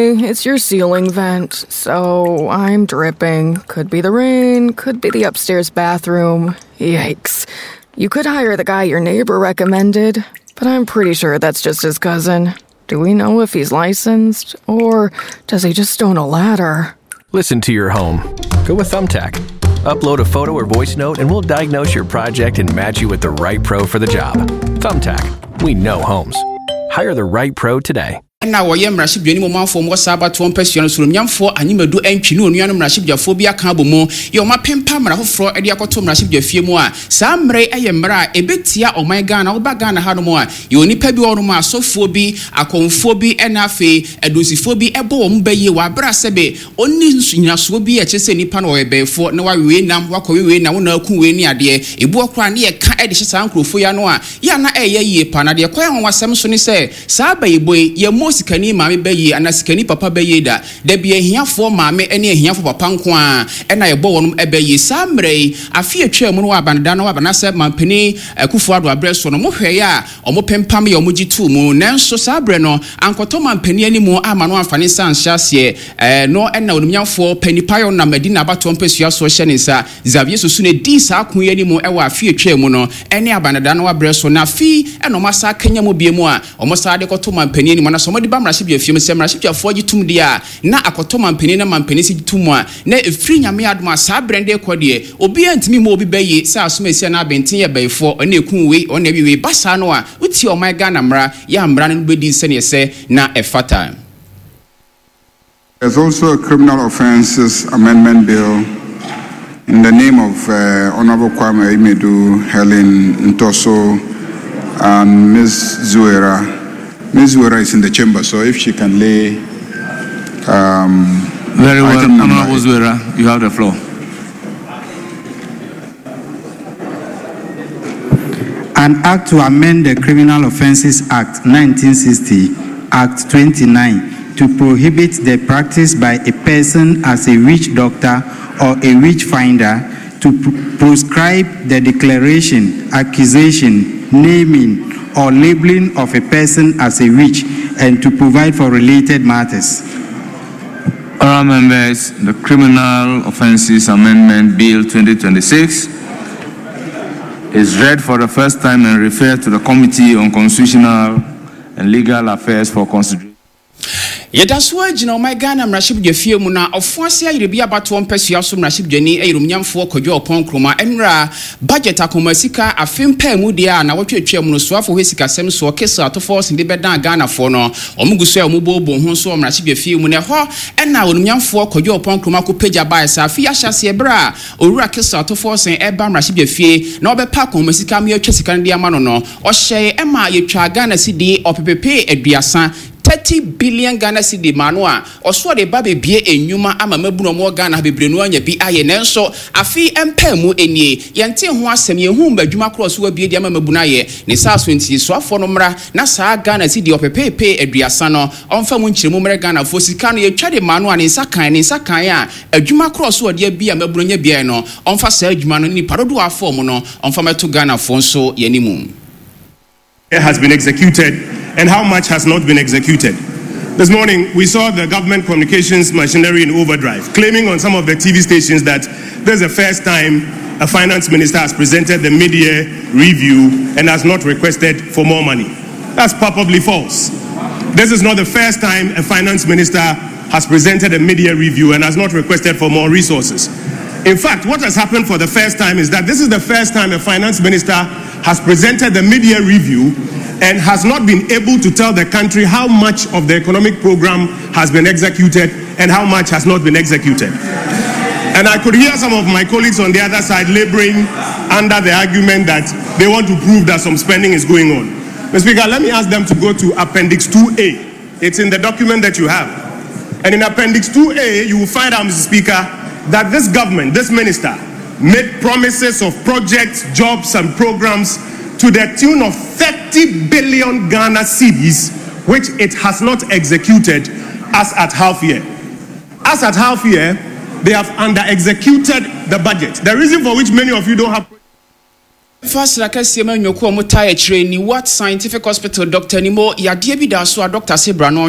Sorry, it's your ceiling vent, so I'm dripping. Could be the rain, could be the upstairs bathroom. Yikes. You could hire the guy your neighbor recommended, but I'm pretty sure that's just his cousin. Do we know if he's licensed, or does he just own a ladder? Listen to your home. Go with Thumbtack. Upload a photo or voice note and we'll diagnose your project and match you with the right pro for the job. Thumbtack. We know homes. Hire the right pro today. Na wo ye mraship dwani mo manfo mo saba to mpasuo no so nyamfo anyimadu antwi no onuanu mraship dwafo bi aka abomo ye o mapempa mra hofro ede akoto mraship dwafie mu a saa mre eye mra ebetia oman Ghana wo ba Ghana ha no mo a ye onipa bi wono mo asofo bi akonfo bi ena afi edosifo bi ebo wo mbaye wa bra sebe onni nyinaso bi e chese nipa no yebefo na wa we nam wakowe na wo na aku we ni ade ebu okra na ye ka ede hye saa nkrofo ya no a ya na eye yie pa na de kwa ho wasem so ni se saa bayeboy ye sikani maame bayi ana sikani papa bayi da bia hiafo maame ene hiafo papa nko a ena ye bo wonum ebayi samrei afi atwa mu no abanda no abana se mampeni akufo ado abreso no mo hweye a omo pempam ye omo gitu mu nanso sabre no ankoto mampeni animu ama no amfane sanhyase no ena onumyafo panipayo na madina abato mpesua so hye ne sa Xavier Susu ne di sa akon ye animu ewa afi atwa mu no ene abanda no abreso na afi eno masa kanya mu biemu a omo sa de koto mampeni animu na so ba mraship dwafie mu se mraship dwafo gitum dia na akoto mampeni na mampeni si gitum a na efri nyame adoma sa brande kode obi antimi mo obi bayi sa asomasi na abenten ye bayfo ona ekunwe ona biwe basa no a uti o my Ghana mra ya mra no bedi se ne se na efata. There's also a criminal offences amendment bill in the name of Honorable Kwame Imedu, Helen Ntoso, and Ms. Zuera. Ms. Zuera is in the chamber, so if she can lay... Very well, Honorable Zuera, you have the floor. An act to amend the Criminal Offences Act 1960, Act 29, to prohibit the practice by a person as a witch doctor or a witch finder to proscribe the declaration, accusation, naming, or labeling of a person as a witch and to provide for related matters. Honourable members, the Criminal Offences Amendment Bill 2026 is read for the first time and referred to the Committee on Constitutional and Legal Affairs for consideration. Yedaso agina my Ghana mraship dwafie mu na ofuase ayerebi abato mpasua so mraship dwani ayerumnyamfo kodwo opon kroma enra budget akomasika afempa mu dia na wotwetwa mu no so afo hesika sem so kesa atofo sinde bedan Ghana fo no omuguso ya omubobo ho so mraship dwafie mu ne ho ena onumnyamfo kodwo opon kroma ko pagya bai sa afi ahyase bra owura kesa atofo sen eba mraship dwafie na obepa akomasika me atwa sika ndi ama no ohye ema yetwa Ghana cedi opepepe aduasa 30 billion Ghana cedi manoa oso de ba bebie enyuma ama mabuno mo Ghana bebrenu anya bi aye nenso afi empemu enie yente ho asem ye hu badwuma cross wa bi di ama mabuna ye ne sa so nti so afo no mra na sa Ghana cedi opepepe aduasa no onfa mu nkyiremu mra Ghana fo sika no ye twa de manoa ne nsakan a adwuma cross wa de bi ama buno nya bi no onfa sa adwuma no ni parodo afo mu no onfa meto Ghana fo nso ye nimu. It has been executed and how much has not been executed. This morning, we saw the government communications machinery in overdrive, claiming on some of the TV stations that this is the first time a finance minister has presented the mid-year review and has not requested for more money. That's palpably false. This is not the first time a finance minister has presented a mid-year review and has not requested for more resources. In fact, what has happened for the first time is that this is the first time a finance minister has presented the mid-year review and has not been able to tell the country how much of the economic program has been executed and how much has not been executed. And I could hear some of my colleagues on the other side laboring under the argument that they want to prove that some spending is going on. Mr. Speaker, let me ask them to go to Appendix 2A. It's in the document that you have. And in Appendix 2A, you will find out, Mr. Speaker, that this government, this minister, made promises of projects, jobs, and programs to the tune of 30 billion Ghana cedis, which it has not executed as at half year. As at half year, they have under-executed the budget. The reason for which many of you don't have... First, like I say, man, you come to What Scientific Hospital, Dr. Nimo, Yadia Bidaso, Dr. Sebrano.